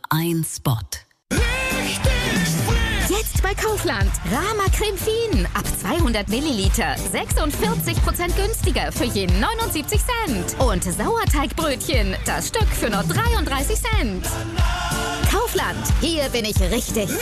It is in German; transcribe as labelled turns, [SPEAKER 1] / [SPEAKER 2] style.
[SPEAKER 1] ein Spot.
[SPEAKER 2] Jetzt bei Kaufland. Rama Creme Fien. Ab 200 Milliliter. 46% günstiger für je 79 Cent. Und Sauerteigbrötchen. Das Stück für nur 33 Cent. Kaufland. Hier bin ich richtig.